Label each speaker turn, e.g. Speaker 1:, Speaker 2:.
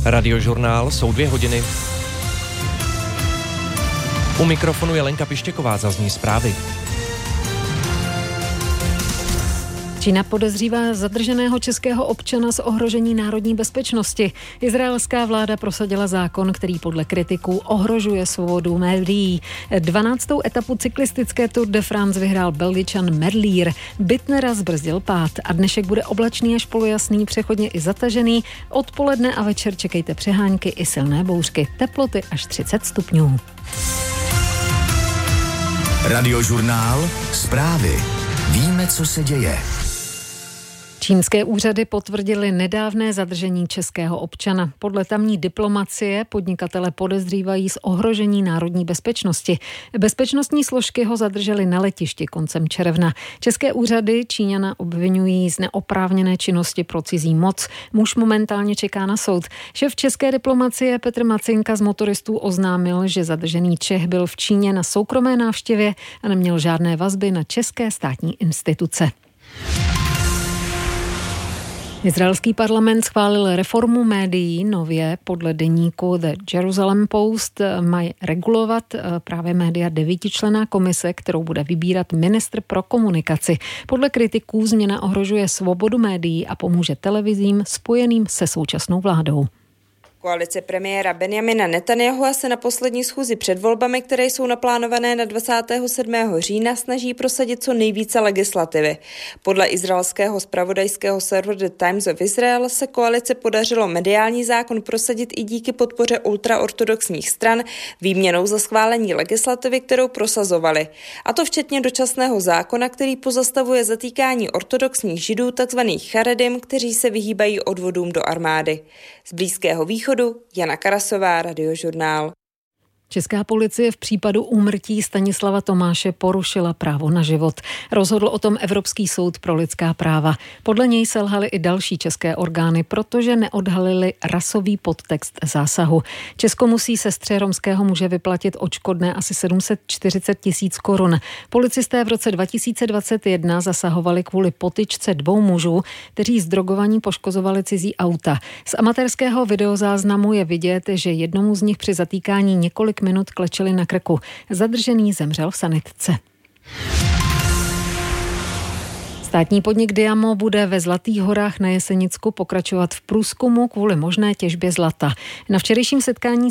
Speaker 1: Radiožurnál jsou 2 hodiny. U mikrofonu je Lenka Pištěková, zazní zprávy.
Speaker 2: Čína podezřívá zadrženého českého občana z ohrožení národní bezpečnosti. Izraelská vláda prosadila zákon, který podle kritiků ohrožuje svobodu médií. 12. etapu cyklistické Tour de France vyhrál Belgičan Merlier. Bittnera zbrzdil pád a dnešek bude oblačný až polojasný, přechodně i zatažený. Odpoledne a večer čekejte přehánky i silné bouřky. Teploty až 30 stupňů.
Speaker 3: Radiožurnál, zprávy. Víme, co se děje.
Speaker 2: Čínské úřady potvrdily nedávné zadržení českého občana. Podle tamní diplomacie podnikatele podezřívají z ohrožení národní bezpečnosti. Bezpečnostní složky ho zadržely na letišti koncem června. České úřady Číňana obvinují z neoprávněné činnosti pro cizí moc. Muž momentálně čeká na soud. Šéf české diplomacie Petr Macinka z motoristů oznámil, že zadržený Čech byl v Číně na soukromé návštěvě a neměl žádné vazby na české státní instituce. Izraelský parlament schválil reformu médií. Nově podle deníku The Jerusalem Post mají regulovat právě média 9členná komise, kterou bude vybírat ministr pro komunikaci. Podle kritiků změna ohrožuje svobodu médií a pomůže televizím spojeným se současnou vládou.
Speaker 4: Koalice premiéra Benjamina Netanyahua se na poslední schůzi před volbami, které jsou naplánované na 27. října, snaží prosadit co nejvíce legislativy. Podle izraelského zpravodajského serveru The Times of Israel se koalice podařilo mediální zákon prosadit i díky podpoře ultraortodoxních stran výměnou za schválení legislativy, kterou prosazovali. A to včetně dočasného zákona, který pozastavuje zatýkání ortodoxních židů, takzvaných charedim, kteří se vyhýbají odvodům do armády. Z Blízkého východu Jana Karasová, Radiožurnál.
Speaker 2: Česká policie v případu úmrtí Stanislava Tomáše porušila právo na život. Rozhodl o tom Evropský soud pro lidská práva. Podle něj selhaly i další české orgány, protože neodhalili rasový podtext zásahu. Česko musí sestře romského muže vyplatit odškodné asi 740 000 korun. Policisté v roce 2021 zasahovali kvůli potyčce 2 mužů, kteří zdrogovaní poškozovali cizí auta. Z amatérského videozáznamu je vidět, že jednomu z nich při zatýkání několik minut klečeli na krku. Zadržený zemřel v sanitce. Státní podnik Diamo bude ve Zlatých horách na Jesenicku pokračovat v průzkumu kvůli možné těžbě zlata. Na včerejším setkání